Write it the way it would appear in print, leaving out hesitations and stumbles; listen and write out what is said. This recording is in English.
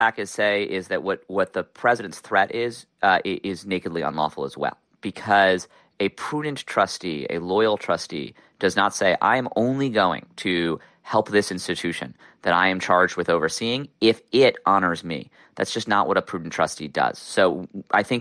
back is say is that what the president's threat is nakedly unlawful as well, because a prudent trustee, a loyal trustee, does not say, I am only going to help this institution that I am charged with overseeing if it honors me. That's just not what a prudent trustee does. So I think